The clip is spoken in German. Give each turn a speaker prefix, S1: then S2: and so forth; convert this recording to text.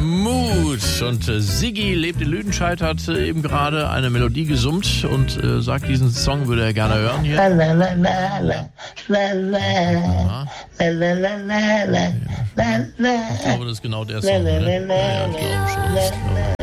S1: Mut. Und Siggi lebt in Lüdenscheid, hat eben gerade eine Melodie gesummt und sagt, diesen Song würde er gerne hören hier. Ich glaube, das ist genau der Song. Ne? Ja, ich glaube schon.